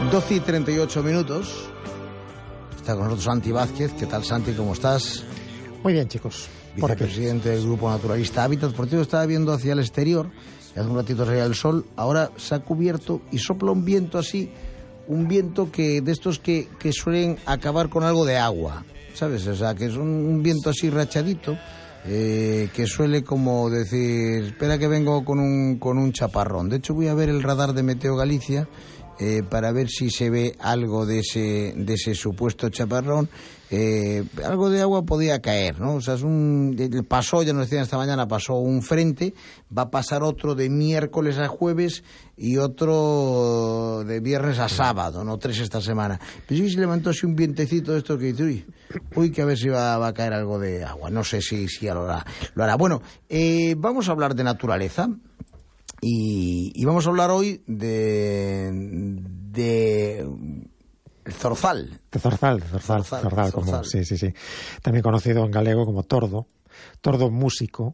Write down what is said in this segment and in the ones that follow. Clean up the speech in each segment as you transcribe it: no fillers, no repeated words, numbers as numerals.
12:38. Está con nosotros Santi Vázquez. ¿Qué tal, Santi? ¿Cómo estás? Muy bien, chicos. Vicepresidente del Grupo Naturalista Hábitat. Por cierto, estaba viendo hacia el exterior, hace un ratito salía el sol, ahora se ha cubierto y sopla un viento así, un viento que de estos que suelen acabar con algo de agua, ¿sabes? O sea, que es un viento así rachadito, que suele como decir, espera que vengo con un chaparrón. De hecho, voy a ver el radar de Meteo Galicia para ver si se ve algo de ese supuesto chaparrón. Algo de agua podía caer, ¿no? O sea, pasó, ya nos decían esta mañana, pasó un frente, va a pasar otro de miércoles a jueves y otro de viernes a sábado, no 3 esta semana. Pero sí se levantó así un vientecito de esto que dice, uy, que a ver si va a caer algo de agua. No sé si ya lo hará. Bueno, vamos a hablar de naturaleza. Y vamos a hablar hoy de el zorzal. Zorzal común, sí. También conocido en galego como tordo músico,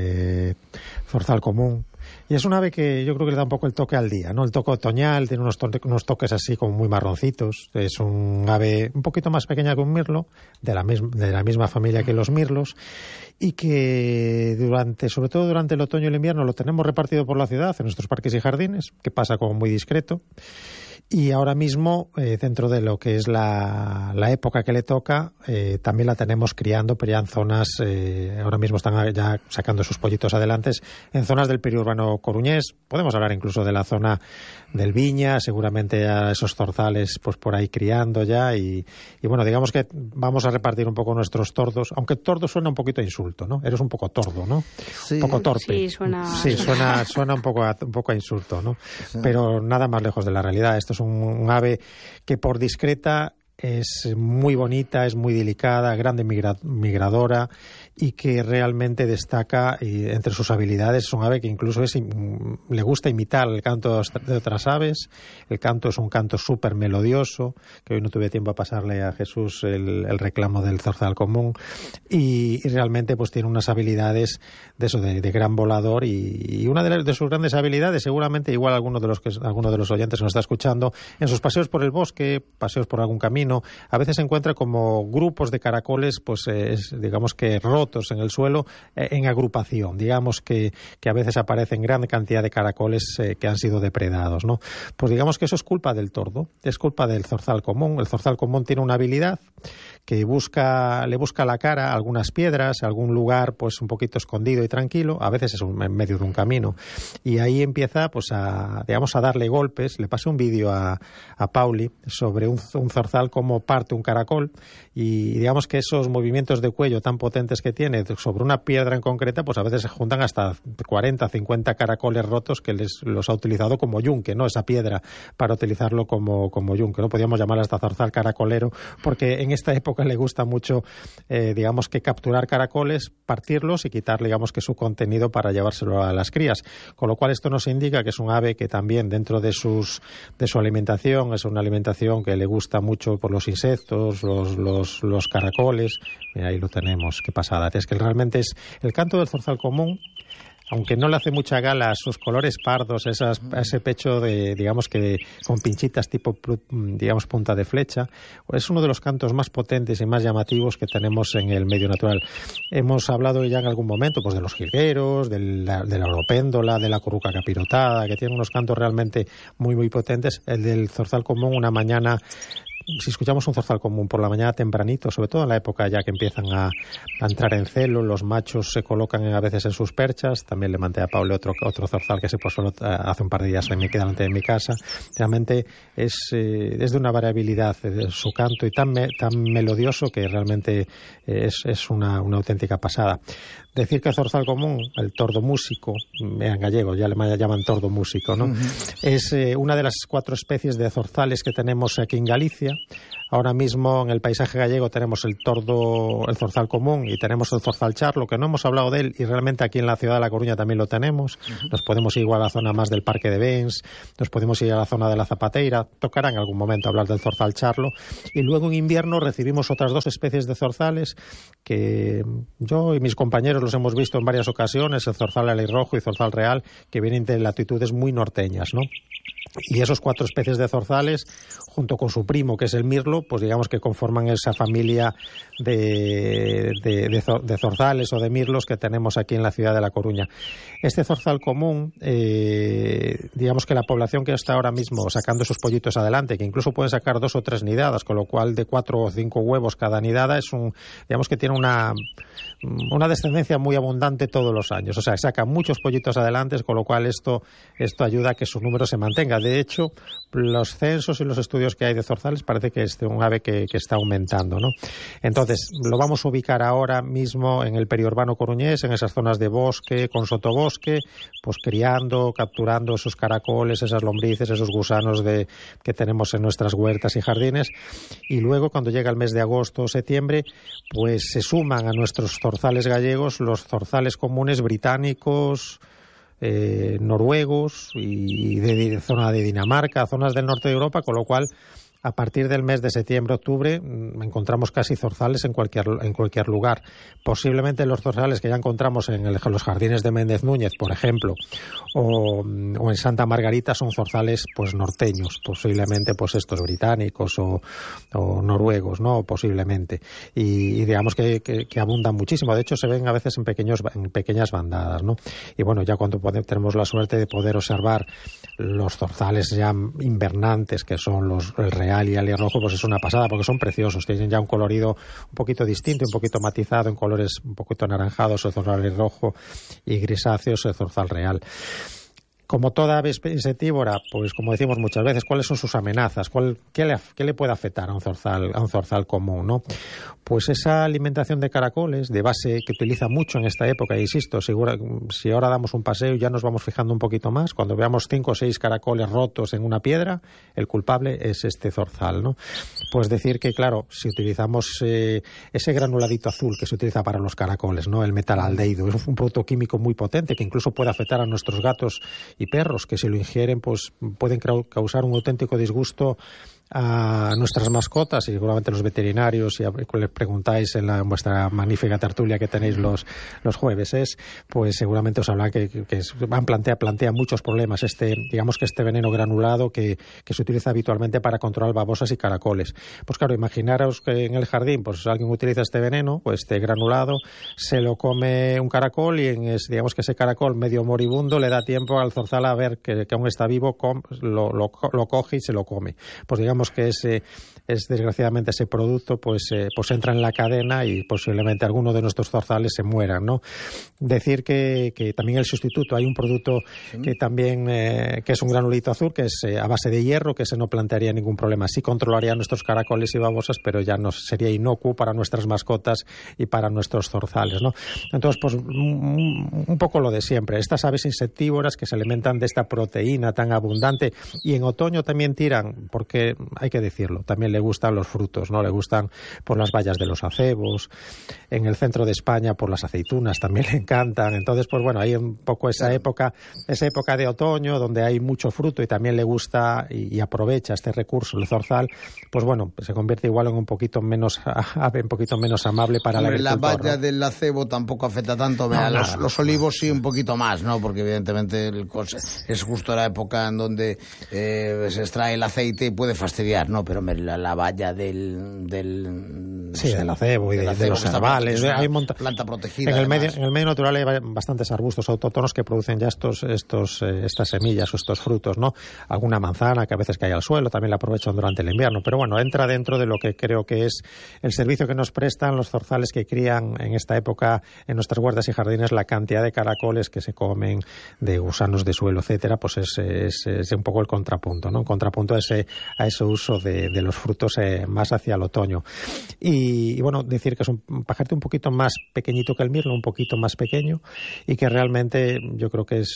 zorzal común. Y es un ave que yo creo que le da un poco el toque al día, ¿no? El toque otoñal, tiene unos toques así como muy marroncitos. Es un ave un poquito más pequeña que un mirlo, de la misma familia que los mirlos, y que sobre todo durante el otoño y el invierno lo tenemos repartido por la ciudad, en nuestros parques y jardines, que pasa como muy discreto. Y ahora mismo, dentro de lo que es la época que le toca, también la tenemos criando, pero ya en zonas, ahora mismo están ya sacando sus pollitos adelante, en zonas del periurbano coruñés. Podemos hablar incluso de la zona del Viña, seguramente ya esos zorzales pues por ahí criando ya. Y bueno, digamos que vamos a repartir un poco nuestros tordos, aunque tordo suena un poquito a insulto, ¿no? Eres un poco tordo, ¿no? Sí. Un poco torpe. Sí, suena un poco a insulto, ¿no? Sí. Pero nada más lejos de la realidad. Esto es un ave que por discreta es muy bonita, es muy delicada, grande migradora, y que realmente destaca entre sus habilidades. Es un ave que incluso le gusta imitar el canto de otras aves. El canto es un canto súper melodioso, que hoy no tuve tiempo a pasarle a Jesús el reclamo del zorzal común, y realmente pues tiene unas habilidades de gran volador, y una de sus grandes habilidades, seguramente igual alguno de los oyentes que nos está escuchando, en sus paseos por el bosque, paseos por algún camino, a veces se encuentra como grupos de caracoles, pues digamos que rotos en el suelo, en agrupación. Digamos que a veces aparecen gran cantidad de caracoles que han sido depredados, ¿no? Pues digamos que eso es culpa del tordo, es culpa del zorzal común. El zorzal común tiene una habilidad que le busca la cara a algunas piedras, a algún lugar pues un poquito escondido y tranquilo, a veces es en medio de un camino, y ahí empieza pues a darle golpes. Le pasé un vídeo a Pauli sobre un zorzal cómo parte un caracol, y digamos que esos movimientos de cuello tan potentes que tiene sobre una piedra en concreta, pues a veces se juntan hasta 40, 50 caracoles rotos que los ha utilizado como yunque, ¿no? Esa piedra para utilizarlo como yunque, ¿no? Podríamos llamar hasta zorzal caracolero, porque en esta época le gusta mucho, digamos que capturar caracoles, partirlos y quitar, digamos que su contenido para llevárselo a las crías. Con lo cual esto nos indica que es un ave que también dentro de su alimentación es una alimentación que le gusta mucho por los insectos, los caracoles. Mira, ahí lo tenemos, qué pasada. Es que realmente es el canto del zorzal común, aunque no le hace mucha gala a sus colores pardos, ese pecho digamos que con pinchitas tipo, digamos, punta de flecha, es uno de los cantos más potentes y más llamativos que tenemos en el medio natural. Hemos hablado ya en algún momento pues de los jilgueros, de la oropéndola, de la curruca capirotada, que tiene unos cantos realmente muy, muy potentes. El del zorzal común, una mañana, si escuchamos un zorzal común por la mañana tempranito, sobre todo en la época ya que empiezan a entrar en celo, los machos se colocan a veces en sus perchas. También le mandé a Pablo otro zorzal que se posó hace un par de días me queda delante de mi casa. Realmente es de una variabilidad su canto, y tan melodioso, que realmente es una auténtica pasada. Decir que el zorzal común, el tordo músico, en gallego ya le llaman tordo músico, ¿no? Uh-huh. Es una de las 4 especies de zorzales que tenemos aquí en Galicia. Ahora mismo en el paisaje gallego tenemos el zorzal común, y tenemos el zorzal charlo, que no hemos hablado de él, y realmente aquí en la ciudad de La Coruña también lo tenemos. Uh-huh. Nos podemos ir igual a la zona más del Parque de Bens, nos podemos ir a la zona de la Zapateira. Tocará en algún momento hablar del zorzal charlo. Y luego en invierno recibimos otras 2 especies de zorzales que yo y mis compañeros los hemos visto en varias ocasiones, el zorzal alirrojo y zorzal real, que vienen de latitudes muy norteñas, ¿no? Y esos 4 especies de zorzales, junto con su primo, que es el mirlo, pues digamos que conforman esa familia de zorzales o de mirlos que tenemos aquí en la ciudad de La Coruña. Este zorzal común, digamos que la población que está ahora mismo sacando sus pollitos adelante, que incluso pueden sacar 2 o 3 nidadas, con lo cual de 4 o 5 huevos cada nidada, digamos que tiene una descendencia muy abundante todos los años. O sea, saca muchos pollitos adelante, con lo cual esto ayuda a que su número se mantenga. De hecho, los censos y los estudios que hay de zorzales parece que es un ave que está aumentando, ¿no? Entonces, lo vamos a ubicar ahora mismo en el periurbano coruñés, en esas zonas de bosque, con sotobosque, pues criando, capturando esos caracoles, esas lombrices, esos gusanos que tenemos en nuestras huertas y jardines. Y luego, cuando llega el mes de agosto o septiembre, pues se suman a nuestros zorzales gallegos los zorzales comunes británicos, noruegos y de zona de Dinamarca, zonas del norte de Europa, con lo cual a partir del mes de septiembre-octubre encontramos casi zorzales en cualquier lugar. Posiblemente los zorzales que ya encontramos en los jardines de Méndez Núñez, por ejemplo, o en Santa Margarita son zorzales pues norteños, posiblemente pues estos británicos o noruegos, ¿no? Posiblemente. Y digamos que abundan muchísimo. De hecho, se ven a veces en pequeñas bandadas, ¿no? Y bueno, ya cuando tenemos la suerte de poder observar los zorzales ya invernantes, que son el real y el rojo, pues es una pasada, porque son preciosos, tienen ya un colorido un poquito distinto, un poquito matizado en colores un poquito anaranjados, el zorzal rojo, y grisáceos el zorzal real. Como toda ave insectívora, pues como decimos muchas veces, ¿cuáles son sus amenazas? ¿Qué le puede afectar a un zorzal común, ¿no? Pues esa alimentación de caracoles, de base que utiliza mucho en esta época, insisto, si ahora damos un paseo y ya nos vamos fijando un poquito más, cuando veamos 5 o 6 caracoles rotos en una piedra, el culpable es este zorzal, ¿no? Pues decir que, claro, si utilizamos ese granuladito azul que se utiliza para los caracoles, ¿no? El metalaldehído, es un producto químico muy potente que incluso puede afectar a nuestros gatos y perros, que si lo ingieren pues pueden causar un auténtico disgusto a nuestras mascotas, y seguramente los veterinarios, si les preguntáis en vuestra magnífica tertulia que tenéis los jueves, pues seguramente os hablan que plantea muchos problemas digamos que este veneno granulado que se utiliza habitualmente para controlar babosas y caracoles. Pues claro, imaginaros que en el jardín pues alguien utiliza este veneno, pues este granulado, se lo come un caracol y digamos que ese caracol medio moribundo le da tiempo al zorzal a ver que aún está vivo, lo coge y se lo come. Pues digamos que desgraciadamente ese producto pues entra en la cadena y posiblemente alguno de nuestros zorzales se mueran, ¿no? Decir que también el sustituto, hay un producto que también que es un granulito azul, que es a base de hierro, que ese no plantearía ningún problema. Sí controlaría nuestros caracoles y babosas, pero ya no sería inocuo para nuestras mascotas y para nuestros zorzales, ¿no? Entonces, pues un poco lo de siempre. Estas aves insectívoras que se alimentan de esta proteína tan abundante, y en otoño también tiran, porque hay que decirlo, también le gustan los frutos, ¿no? Le gustan por las bayas de los acebos, en el centro de España por las aceitunas también le encantan. Entonces, pues bueno, hay un poco esa época de otoño donde hay mucho fruto y también le gusta y aprovecha este recurso, el zorzal, pues bueno, se convierte igual en un poquito menos amable para el agricultor, la valla, ¿no? Del acebo tampoco afecta tanto, los olivos sí un poquito más, ¿no? Porque evidentemente es justo la época en donde se extrae el aceite y puede fastidiar, ¿no? Pero la valla del acebo y de los arbales, hay planta protegida. En el medio natural hay bastantes arbustos autóctonos que producen ya estas semillas o estos frutos, ¿no? Alguna manzana que a veces cae al suelo, también la aprovechan durante el invierno, pero bueno, entra dentro de lo que creo que es el servicio que nos prestan los zorzales que crían en esta época en nuestras huertas y jardines. La cantidad de caracoles que se comen, de gusanos de suelo, etcétera, pues es un poco el contrapunto, ¿no? Contrapunto a ese uso de los frutos más hacia el otoño. Y bueno, decir que es un pajarito un poquito más pequeñito que el mirlo, un poquito más pequeño, y que realmente yo creo que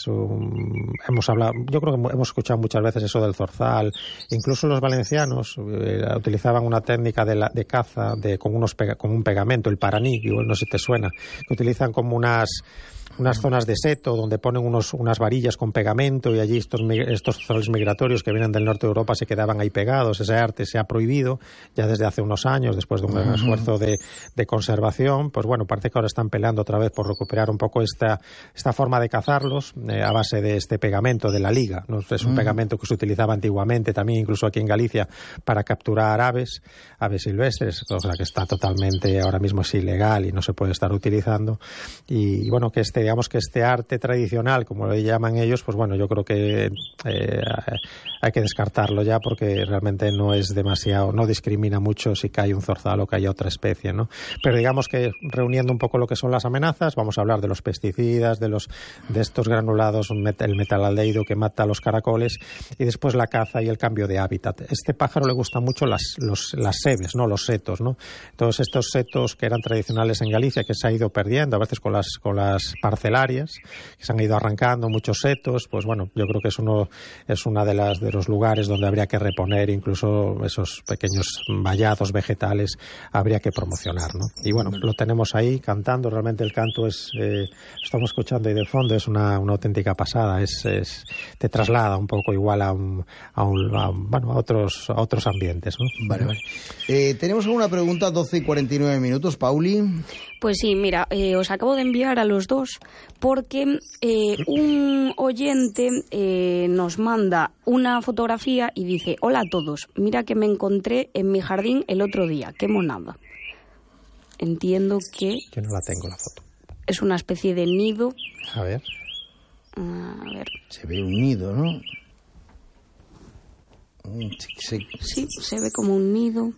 hemos escuchado muchas veces eso del zorzal. Incluso los valencianos utilizaban una técnica de caza con un pegamento, el paraní, igual no sé si te suena, que utilizan como unas unas zonas de seto donde ponen unas varillas con pegamento, y allí estos zorzales migratorios que vienen del norte de Europa se quedaban ahí pegados. Ese arte se ha prohibido ya desde hace unos años, después de un gran esfuerzo de conservación. Pues bueno, parece que ahora están peleando otra vez por recuperar un poco esta forma de cazarlos a base de este pegamento de la liga, ¿no? Es un pegamento que se utilizaba antiguamente también, incluso aquí en Galicia, para capturar aves silvestres, cosa que está totalmente, ahora mismo es ilegal y no se puede estar utilizando. Y bueno, que este arte tradicional, como lo llaman ellos, pues bueno, yo creo que hay que descartarlo ya, porque realmente no es demasiado, no discrimina mucho si cae un zorzal o cae otra especie, ¿no? Pero digamos que reuniendo un poco lo que son las amenazas, vamos a hablar de los pesticidas, de estos granulados, el metalaldehído que mata a los caracoles, y después la caza y el cambio de hábitat. Este pájaro le gustan mucho las sebes, ¿no? Los setos, ¿no? Todos estos setos que eran tradicionales en Galicia, que se ha ido perdiendo, a veces con las parcelarias, que se han ido arrancando muchos setos. Pues bueno, yo creo que es una de los lugares donde habría que reponer, incluso esos pequeños vallados vegetales habría que promocionar, ¿no? Y bueno, lo tenemos ahí cantando. Realmente el canto estamos escuchando ahí de fondo, es una auténtica pasada. Te traslada un poco igual a otros ambientes, ¿no? Vale. Tenemos alguna pregunta, 12:49, Pauli. Pues sí, mira, os acabo de enviar a los dos porque un oyente nos manda una fotografía y dice: hola a todos, mira que me encontré en mi jardín el otro día, qué monada. Entiendo que... Yo no la tengo, la foto. Es una especie de nido. A ver. Se ve un nido, ¿no? Sí, se ve como un nido.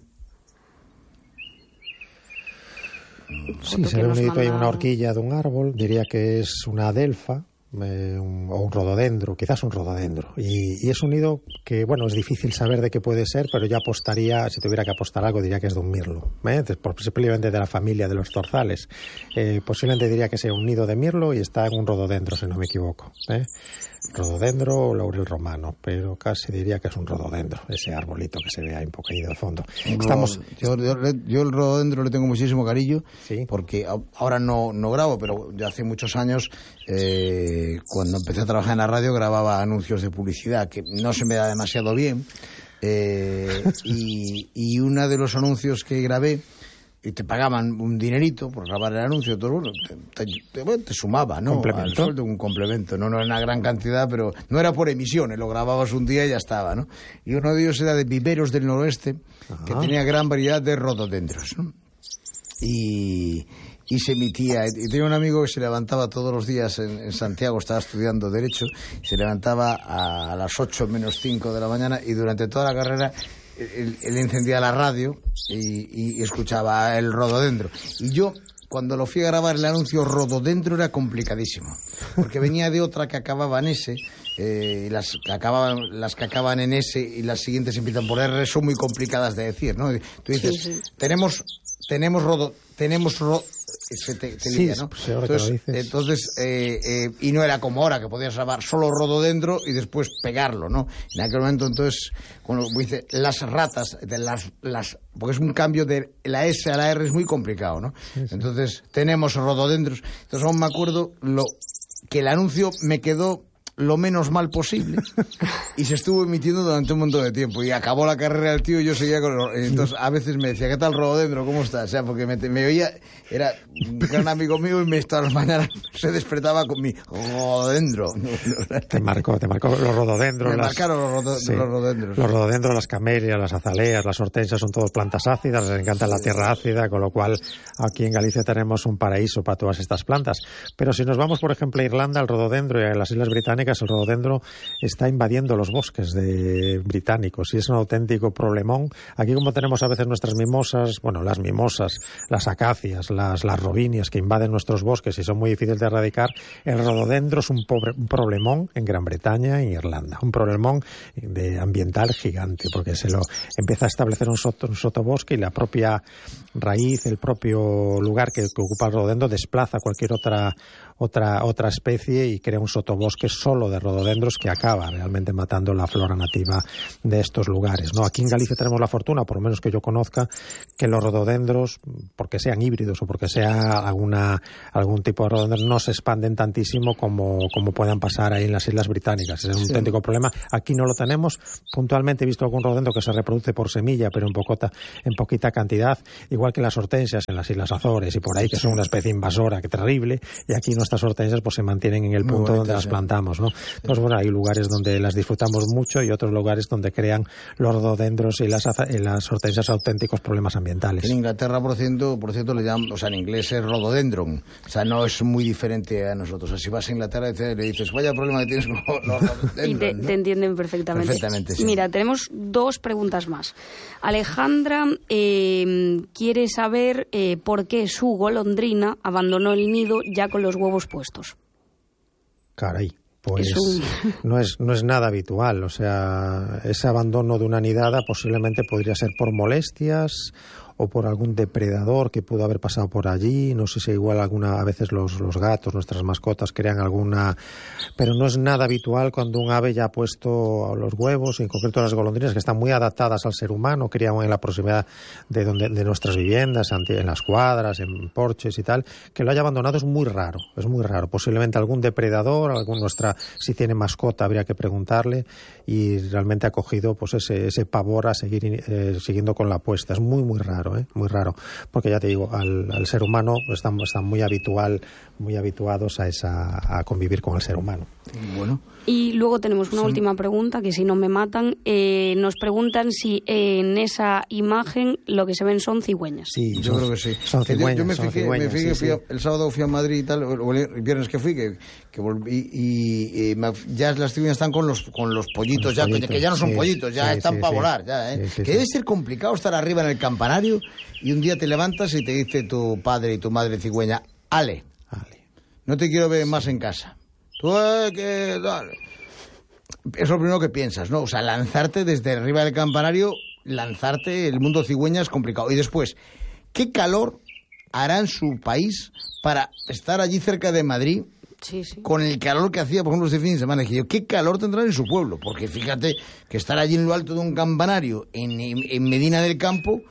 Sí, se ve un nidito, hay una horquilla de un árbol, diría que es una adelfa o un rododendro, quizás un rododendro. Y es un nido que, bueno, es difícil saber de qué puede ser, pero yo apostaría, si tuviera que apostar algo, diría que es de un mirlo, posiblemente de la familia de los zorzales. Posiblemente diría que sea un nido de mirlo y está en un rododendro, si no me equivoco. Rododendro o laurel romano, pero casi diría que es un rododendro, ese arbolito que se ve ahí un poco ahí de fondo. Yo el rododendro le tengo muchísimo cariño, ¿sí? Porque ahora no grabo, pero ya hace muchos años, cuando empecé a trabajar en la radio, grababa anuncios de publicidad, que no se me da demasiado bien, y uno de los anuncios que grabé, y te pagaban un dinerito por grabar el anuncio, todo, bueno, te sumaba, ¿no? Al sueldo un complemento, no era una gran cantidad, pero no era por emisiones, lo grababas un día y ya estaba, ¿no? Y uno de ellos era de Viveros del Noroeste, que tenía gran variedad de rododendros, ¿no? Y se emitía, y tenía un amigo que se levantaba todos los días en Santiago, estaba estudiando Derecho, se levantaba a las 8 menos 5 de la mañana, y durante toda la carrera él encendía la radio y escuchaba el rododendro. Y yo, cuando lo fui a grabar el anuncio, rododendro era complicadísimo, porque venía de otra que acababa en S, y las que acaban en S y las siguientes empiezan por R son muy complicadas de decir, ¿no? Tú dices, sí. tenemos se te lía, ¿no? Pues entonces y no era como ahora, que podías grabar solo rododendro y después pegarlo, ¿no? En aquel momento, entonces, cuando dice las ratas, porque es un cambio de la S a la R, es muy complicado, ¿no? Sí. Entonces, tenemos rododendros. Entonces, aún me acuerdo que el anuncio me quedó lo menos mal posible y se estuvo emitiendo durante un montón de tiempo y acabó la carrera del tío y yo seguía entonces a veces me decía, ¿qué tal rododendro? ¿Cómo estás? O sea, porque me oía, era un gran amigo mío y todas las mañanas se despertaba con mi rododendro. Te marcó los rododendros. Me marcaron los rododendros. Los rododendros, las camelias, las azaleas, las hortensias son todas plantas ácidas, les encanta la tierra ácida, con lo cual aquí en Galicia tenemos un paraíso para todas estas plantas. Pero si nos vamos, por ejemplo, a Irlanda, el rododendro, y a las Islas Británicas, el rododendro está invadiendo los bosques británicos y es un auténtico problemón. Aquí, como tenemos a veces nuestras mimosas, las mimosas, las acacias, las robinias que invaden nuestros bosques y son muy difíciles de erradicar, el rododendro es un problemón en Gran Bretaña e Irlanda, un problemón ambiental gigante, porque se lo empieza a establecer un sotobosque y la propia raíz, el propio lugar que ocupa el rododendro desplaza cualquier otra especie y crea un sotobosque solo de rododendros que acaba realmente matando la flora nativa de estos lugares, ¿no? Aquí en Galicia tenemos la fortuna, por lo menos que yo conozca, que los rododendros, porque sean híbridos o porque sea algún tipo de rododendros, no se expanden tantísimo como puedan pasar ahí en las Islas Británicas. Es un auténtico problema. Aquí no lo tenemos. Puntualmente he visto algún rododendro que se reproduce por semilla, pero en poquita cantidad, igual que las hortensias en las Islas Azores y por ahí, que son una especie invasora, que terrible, y aquí nuestras hortensias pues se mantienen en el punto donde las plantamos, ¿no? Entonces, bueno, hay lugares donde las disfrutamos mucho y otros lugares donde crean los rododendros y las hortensias auténticos problemas ambientales. En Inglaterra, por cierto, le llaman, o sea, en inglés es rhododendron, o sea, no es muy diferente a nosotros. O sea, si vas a Inglaterra le dices, vaya problema que tienes con los rhododendron. Y te entienden perfectamente. Perfectamente, sí. Mira, tenemos 2 preguntas más. Alejandra quiere saber por qué su golondrina abandonó el nido ya con los huevos puestos. Caray. Pues no es nada habitual, o sea, ese abandono de una nidada posiblemente podría ser por molestias o por algún depredador que pudo haber pasado por allí. No sé si igual a veces los gatos, nuestras mascotas, crean alguna... Pero no es nada habitual cuando un ave ya ha puesto los huevos, en concreto las golondrinas, que están muy adaptadas al ser humano, crían en la proximidad de nuestras viviendas, en las cuadras, en porches y tal, que lo haya abandonado es muy raro. Posiblemente algún depredador, si tiene mascota habría que preguntarle, y realmente ha cogido pues ese pavor a seguir siguiendo con la puesta. Es muy, muy raro. Muy raro, porque ya te digo, al ser humano están muy habituados a convivir con el ser humano. Bueno. Y luego tenemos una última pregunta, que si no me matan, nos preguntan si en esa imagen lo que se ven son cigüeñas. Sí, yo creo que sí. Son cigüeñas. Yo me fijé, sí. El sábado fui a Madrid y tal, el viernes que fui, que volví, y ya las cigüeñas están con los pollitos, que ya no son pollitos, ya están para volar. Ya, que debe ser complicado estar arriba en el campanario y un día te levantas y te dice tu padre y tu madre cigüeña, Ale, no te quiero ver más en casa. Es lo primero que piensas, ¿no? O sea, lanzarte desde arriba del campanario, el mundo cigüeña es complicado. Y después, ¿qué calor hará en su país para estar allí cerca de Madrid? Sí. Con el calor que hacía, por ejemplo, este fin de semana, que yo, ¿qué calor tendrán en su pueblo? Porque fíjate que estar allí en lo alto de un campanario, en Medina del Campo,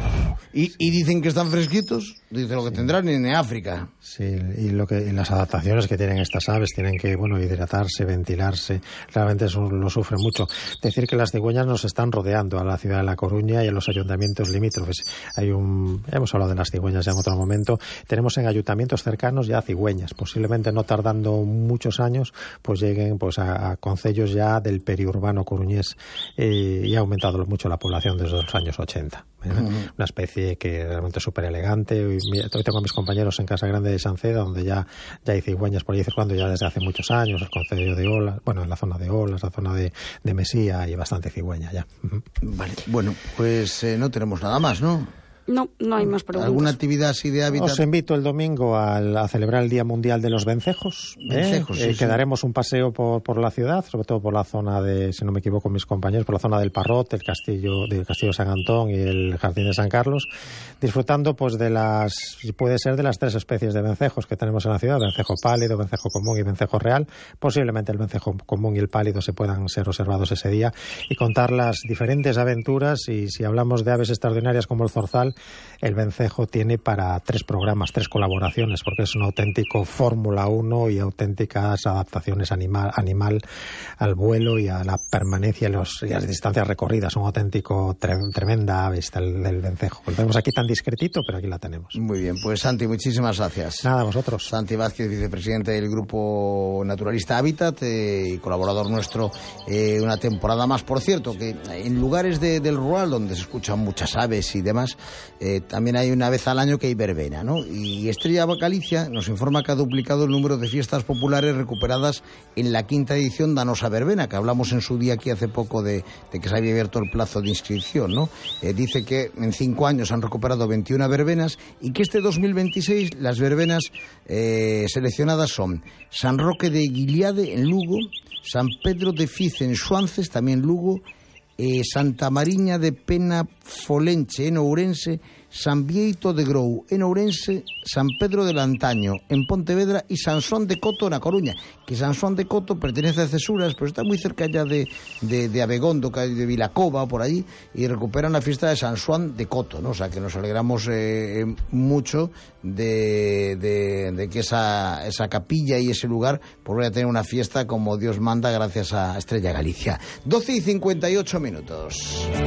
y dicen que están fresquitos, dice lo que tendrán en África. Sí, y las adaptaciones que tienen estas aves, tienen que, hidratarse, ventilarse, realmente eso lo sufren mucho. Decir que las cigüeñas nos están rodeando a la ciudad de La Coruña y a los ayuntamientos limítrofes. Hemos hablado de las cigüeñas ya en otro momento, tenemos en ayuntamientos cercanos ya cigüeñas, posiblemente no tardando muchos años, pues lleguen a concellos ya del periurbano coruñés, y ha aumentado mucho la población desde los años 80. Una especie que realmente es súper elegante. Hoy tengo a mis compañeros en Casa Grande de Sanceda, donde ya hay cigüeñas por ahí circulando ya desde hace muchos años, el concello de Olas, en la zona de Olas, la zona de Mesía, hay bastante cigüeña ya. Vale, bueno, pues no tenemos nada más, ¿no? No hay más preguntas. ¿Alguna actividad así de hábitat? Os invito el domingo a celebrar el Día Mundial de los Vencejos. Que daremos un paseo por la ciudad, sobre todo por la zona de, si no me equivoco, mis compañeros, por la zona del Parrot, del Castillo San Antón y el Jardín de San Carlos, disfrutando pues puede ser de las 3 especies de vencejos que tenemos en la ciudad: vencejo pálido, vencejo común y vencejo real. Posiblemente el vencejo común y el pálido se puedan ser observados ese día y contar las diferentes aventuras. Y si hablamos de aves extraordinarias como el zorzal, el vencejo tiene para 3 programas, 3 colaboraciones, porque es un auténtico Fórmula 1 y auténticas adaptaciones animal al vuelo y a la permanencia y las distancias recorridas. Un auténtico tremenda ave del vencejo. Lo tenemos aquí tan discretito, pero aquí la tenemos. Muy bien, pues Santi, muchísimas gracias. Nada, vosotros. Santi Vázquez, vicepresidente del Grupo Naturalista Hábitat y colaborador nuestro una temporada más. Por cierto, que en lugares del rural donde se escuchan muchas aves y demás, también hay una vez al año que hay verbena, ¿no? Y Estrella Galicia nos informa que ha duplicado el número de fiestas populares recuperadas en la 5ª edición de Anosa Verbena, que hablamos en su día aquí hace poco de que se había abierto el plazo de inscripción, ¿no? Dice que en 5 años han recuperado 21 verbenas y que este 2026 las verbenas seleccionadas son San Roque de Guiliade en Lugo, San Pedro de Fiz en Suances, también Lugo, Santa Mariña de Penafolenche en Ourense, San Bieito de Grou en Ourense, San Pedro del Antaño en Pontevedra y San Xoán de Coto na Coruña, que San Xoán de Coto pertenece a Cesuras, pero está muy cerca ya de Abegondo, de Vilacova, por allí, y recuperan la fiesta de San Xoán de Coto, ¿no? O sea que nos alegramos mucho de que esa capilla y ese lugar pues vaya a tener una fiesta como Dios manda, gracias a Estrella Galicia. 12:58 minutos.